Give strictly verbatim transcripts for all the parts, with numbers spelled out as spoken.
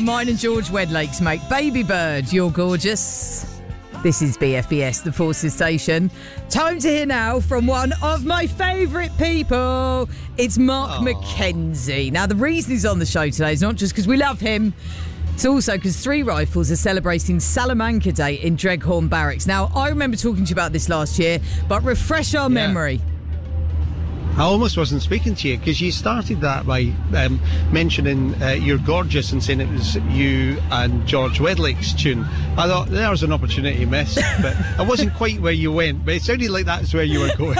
mine and George Wedlake's, mate. Baby Bird, you're gorgeous. This is B F B S, the Forces Station. Time to hear now from one of my favourite people. It's Mark Aww. McKenzie. Now, the reason he's on the show today is not just because we love him. It's also because Three Rifles are celebrating Salamanca Day in Dreghorn Barracks. Now, I remember talking to you about this last year, but refresh our yeah. memory. I almost wasn't speaking to you because you started that by um, mentioning uh, You're Gorgeous and saying it was you and George Wedlake's tune. I thought there was an opportunity missed, but I wasn't quite where you went, but it sounded like that's where you were going.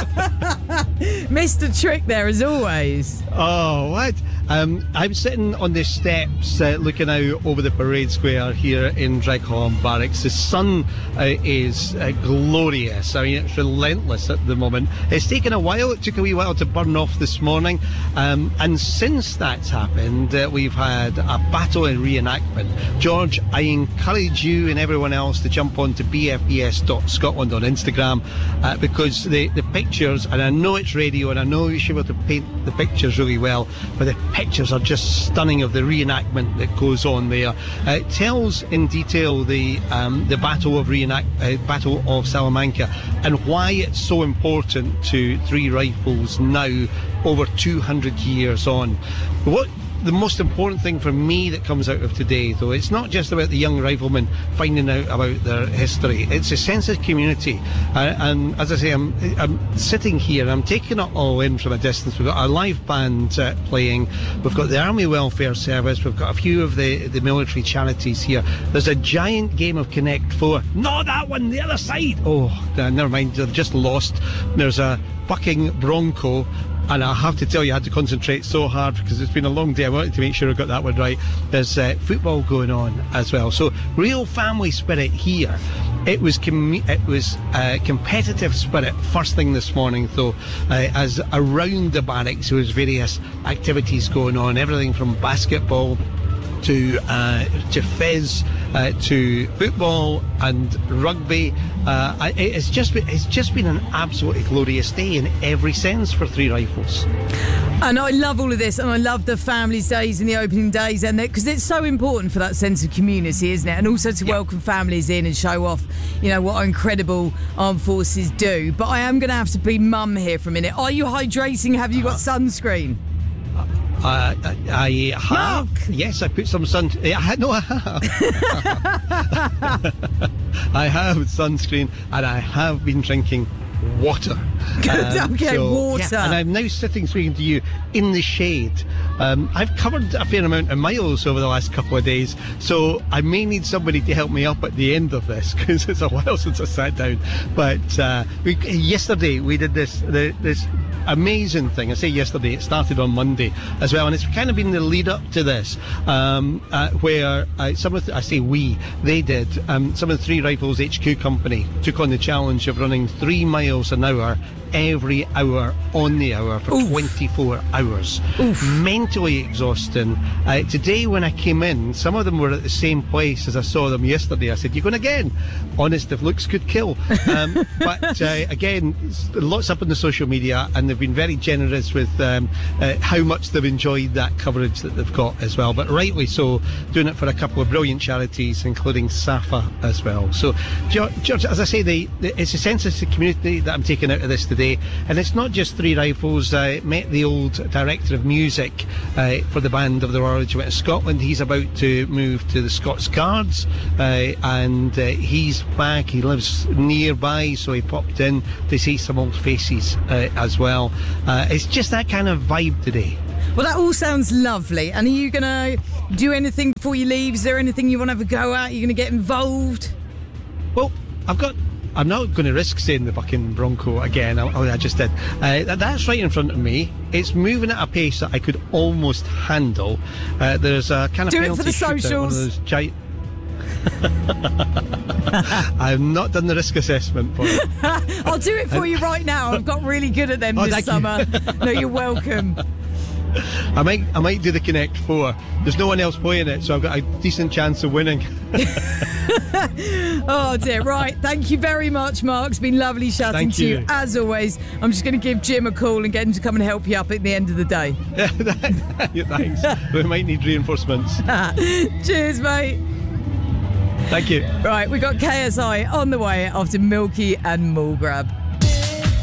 Missed a trick there as always. Oh, what? Um, I'm sitting on the steps uh, looking out over the parade square here in Dreghorn Barracks. The sun uh, is uh, glorious. I mean, it's relentless at the moment. It's taken a while. It took a wee while to burn off this morning. Um, and since that's happened, uh, we've had a battle and reenactment. George, I encourage you and everyone else to jump on to b f b s dot scotland on Instagram uh, because the, the pictures, and I know it's radio and I know you should be able to paint the pictures really well, but the pictures are just stunning of the reenactment that goes on there. Uh, it tells in detail the um, the Battle of Reenact uh, Battle of Salamanca and why it's so important to Three Rifles now, over two hundred years on. What the most important thing for me that comes out of today, though, it's not just about the young riflemen finding out about their history. It's a sense of community. Uh, and as I say, I'm, I'm sitting here and I'm taking it all in from a distance. We've got a live band uh, playing. We've got the Army Welfare Service. We've got a few of the, the military charities here. There's a giant game of Connect Four. No, that one, the other side. Oh, uh, never mind. They've just lost. There's a bucking bronco. And I have to tell you, I had to concentrate so hard because it's been a long day. I wanted to make sure I got that one right. There's uh, football going on as well. So real family spirit here. It was com- it was uh, competitive spirit first thing this morning, though, uh, as around the barracks there was various activities going on, everything from basketball to uh, to fizz, uh, to football and rugby. Uh, it's just been, it's just been an absolutely glorious day in every sense for Three Rifles. And I love all of this, and I love the families' days and the opening days, and because it's so important for that sense of community, isn't it? And also to yep. welcome families in and show off, you know, what our incredible armed forces do. But I am going to have to be mum here for a minute. Are you hydrating? Have you got sunscreen? Uh, I have. Mark. Yes, I put some sun. I, no, I have. I have sunscreen, and I have been drinking water. Um, okay, so, water. Yeah, and I'm now sitting speaking to you in the shade. Um, I've covered a fair amount of miles over the last couple of days, so I may need somebody to help me up at the end of this because it's a while since I sat down. But uh, we, yesterday we did this the, this amazing thing. I say yesterday, it started on Monday as well, and it's kind of been the lead up to this, um, uh, where uh, some of the, I say we, they did. Um, some of the Three Rifles H Q company took on the challenge of running three miles an hour every hour on the hour for Oof. twenty-four hours. Oof. Mentally exhausting. Uh, today when I came in, some of them were at the same place as I saw them yesterday. I said, "You're going again?" Honest, if looks could kill. Um, but uh, again, lots up on the social media, and they've been very generous with um, uh, how much they've enjoyed that coverage that they've got as well. But rightly so, doing it for a couple of brilliant charities, including SAFA as well. So, George, as I say, the, the, it's a sense of the community that I'm taking out of this today. And it's not just Three Rifles. I met the old director of music uh, for the band of the Royal Regiment of Scotland. He's about to move to the Scots Guards, uh, and uh, he's back. He lives nearby, so he popped in to see some old faces uh, as well. Uh, it's just that kind of vibe today. Well, that all sounds lovely. And are you going to do anything before you leave? Is there anything you want to have a go at? Are you going to get involved? Well, I've got... I'm not going to risk saying the bucking bronco again. I, I just did. Uh, that's right in front of me. It's moving at a pace that I could almost handle. Uh, there's a kind of do penalty it for the socials. Gi- I've not done the risk assessment for it. I'll do it for you right now. I've got really good at them oh, this summer. You. No, you're welcome. I might I might do the Connect Four. There's no one else playing it, so I've got a decent chance of winning. Oh dear, right. Thank you very much, Mark. It's been lovely chatting Thank to you. you. As always, I'm just going to give Jim a call and get him to come and help you up at the end of the day. Yeah, thanks. We might need reinforcements. Cheers, mate. Thank you. Right, we got K S I on the way after Milky and Mall Grab.